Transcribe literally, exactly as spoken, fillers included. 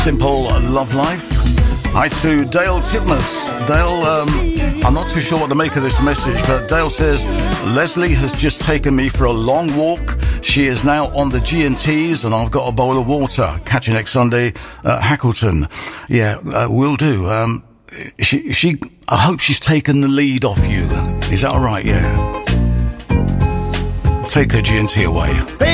Simple Love Life. Hi to Dale Titmus. Dale, um, I'm not too sure what to make of this message, but Dale says, Leslie has just taken me for a long walk. She is now on the G and T's and I've got a bowl of water. Catch you next Sunday at Hackleton. Yeah, uh, will do. Um, she, she, I hope she's taken the lead off you. Is that all right? Yeah. Take her G and T away.